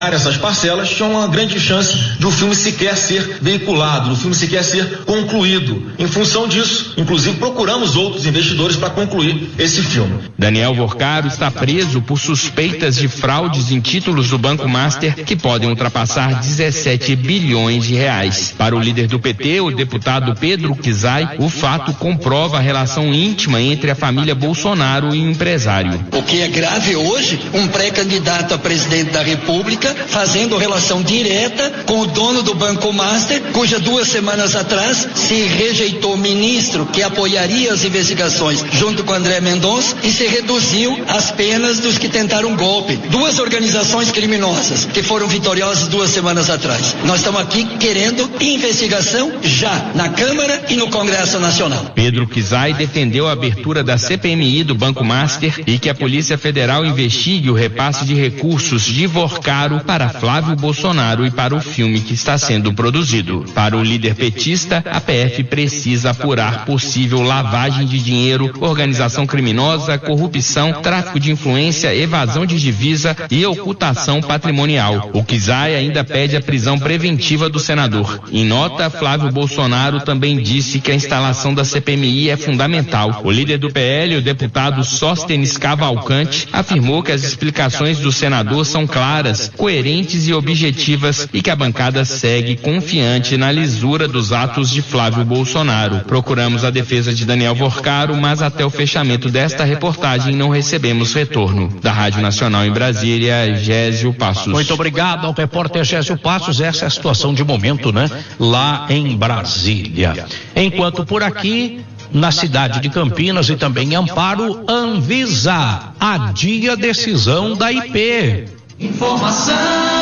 essas parcelas, tinha uma grande chance de o filme sequer ser veiculado, do filme sequer ser concluído. Em função disso, inclusive, procuramos outros investidores para concluir esse filme. Daniel Vorcaro está preso por suspeitas de fraudes em títulos do Banco Master que podem ultrapassar 17 bilhões de reais. Para o líder do PT, o deputado Pedro Kizai, o fato comprova a relação íntima entre a família Bolsonaro e o empresário. O que é grave hoje, um pré-candidato a presidente da República fazendo relação direta com o dono do Banco Master, cuja 2 semanas atrás se rejeitou ministro que apoiaria as investigações junto com André Mendonça e se reduziu as penas dos que tentaram golpe. 2 organizações criminosas que foram vitoriosas 2 semanas atrás. Nós estamos aqui querendo investigação já na Câmara e no Congresso Nacional. Pedro Kizai defendeu a abertura da CPMI do Banco Master e que a Polícia Federal investigue o repasse de recursos de Vorcaro para Flávio Bolsonaro e para o filme que está sendo produzido. Para o líder petista, a PF precisa apurar possível lavagem de dinheiro, organização criminosa, corrupção, tráfico de influência, evasão de divisa e ocultação patrimonial. O Kizai ainda pede a prisão preventiva do senador. Em nota, Flávio Bolsonaro também disse que a instalação da CPMI é fundamental. O líder do PL, o deputado Sóstenes Cavalcante, afirmou que as explicações do senador são claras, coerentes e objetivas e que a bancada segue confiante na lisura dos atos de Flávio Bolsonaro. Procuramos a defesa de Daniel Vorcaro, mas até o fechamento desta reportagem não recebemos retorno. Da Rádio Nacional em Brasília, Gésio Passos. Muito obrigado ao repórter Gésio Passos. Essa é a situação de momento, né? Lá em Brasília. Enquanto por aqui, na cidade de Campinas e também em Amparo, Anvisa adia decisão da IP. Informação,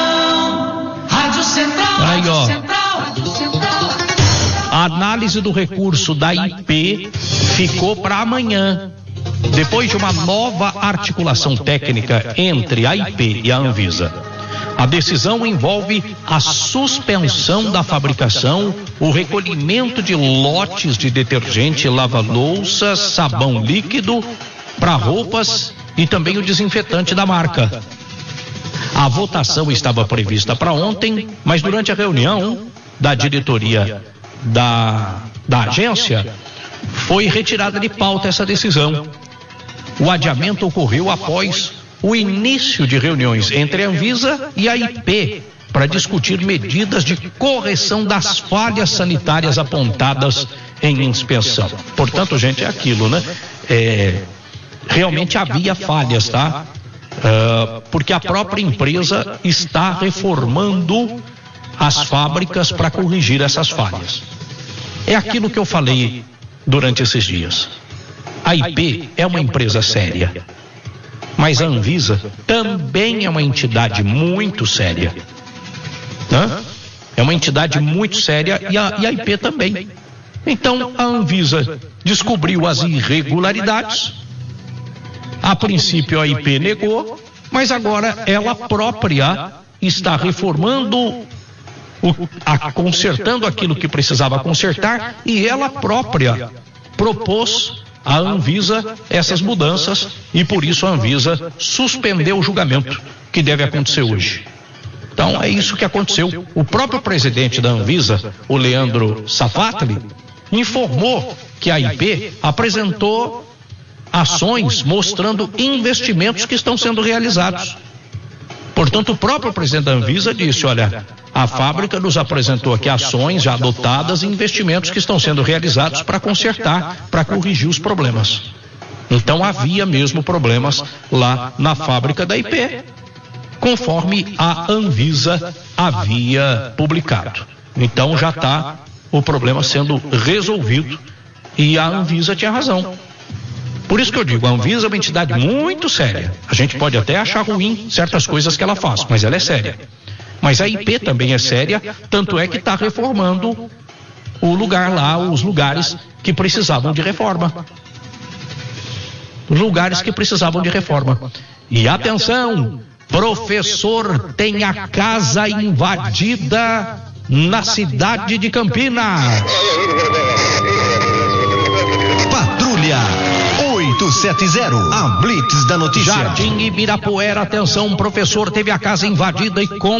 Rádio Central, aí, ó. Rádio Central. A análise do recurso da IP ficou para amanhã. Depois de uma nova articulação técnica entre a IP e a Anvisa. A decisão envolve a suspensão da fabricação, o recolhimento de lotes de detergente, lava-louças, sabão líquido para roupas e também o desinfetante da marca. A votação estava prevista para ontem, mas durante a reunião da diretoria da agência, foi retirada de pauta essa decisão. O adiamento ocorreu após o início de reuniões entre a Anvisa e a IP para discutir medidas de correção das falhas sanitárias apontadas em inspeção. Portanto, gente, é aquilo, né? Realmente havia falhas, tá? Porque a própria empresa está reformando as fábricas para corrigir essas falhas. É aquilo que eu falei durante esses dias. A IP é uma empresa séria, mas a Anvisa também é uma entidade muito séria. É uma entidade muito séria e a IP também. Então a Anvisa descobriu as irregularidades. A princípio a IP negou, mas agora ela própria está reformando, consertando aquilo que precisava consertar, e ela própria propôs à Anvisa essas mudanças e por isso a Anvisa suspendeu o julgamento que deve acontecer hoje. Então é isso que aconteceu. O próprio presidente da Anvisa, o Leandro Safatli, informou que a IP apresentou ações mostrando investimentos que estão sendo realizados. Portanto, o próprio presidente da Anvisa disse, olha, a fábrica nos apresentou aqui ações já adotadas e investimentos que estão sendo realizados para consertar, para corrigir os problemas. Então havia mesmo problemas lá na fábrica da IP, conforme a Anvisa havia publicado. Então já está o problema sendo resolvido e a Anvisa tinha razão. Por isso que eu digo, a Anvisa é uma entidade muito séria. A gente pode até achar ruim certas coisas que ela faz, mas ela é séria. Mas a IP também é séria, tanto é que está reformando o lugar lá, os lugares que precisavam de reforma. Lugares que precisavam de reforma. E atenção, professor tem a casa invadida na cidade de Campinas. Patrulha 870, a Blitz da Notícia. Jardim Ibirapuera, atenção, professor teve a casa invadida e com